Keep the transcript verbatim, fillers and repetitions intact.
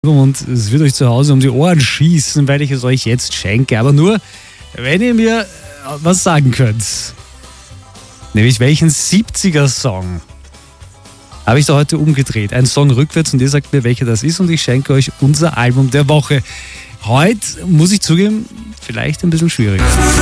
und es wird euch zu Hause um die Ohren schießen, weil ich es euch jetzt schenke. Aber nur, wenn ihr mir was sagen könnt. Nämlich welchen siebziger-Song habe ich da heute umgedreht. Ein Song rückwärts und ihr sagt mir, welcher das ist und ich schenke euch unser Album der Woche. Heute, muss ich zugeben, vielleicht ein bisschen schwieriger.